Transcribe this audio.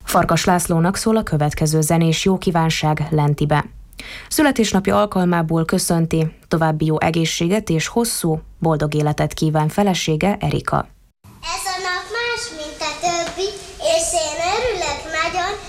Farkas Lászlónak szól a következő zenés jókívánság Lentibe. Születésnapja alkalmából köszönti, további jó egészséget és hosszú, boldog életet kíván felesége Erika. Ez a nap más, mint a többi, és én örülök nagyon,